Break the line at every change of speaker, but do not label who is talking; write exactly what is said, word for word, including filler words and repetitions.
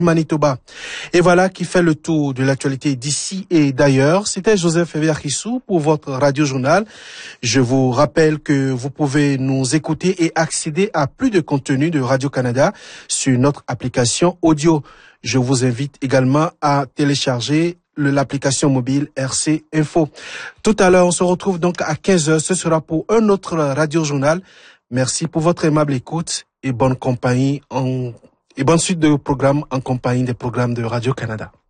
Manitoba. Et voilà qui fait le tour de l'actualité d'ici et d'ailleurs. C'était Joseph Eviarissou pour votre radio journal. Je vous rappelle que vous pouvez nous écouter et accéder à plus de contenu de Radio-Canada sur notre application audio. Je vous invite également à télécharger l'application mobile R C Info. Tout à l'heure, on se retrouve donc à quinze heures. Ce sera pour un autre radio journal. Merci pour votre aimable écoute et bonne compagnie en et bonne suite de programmes en compagnie des programmes de Radio-Canada.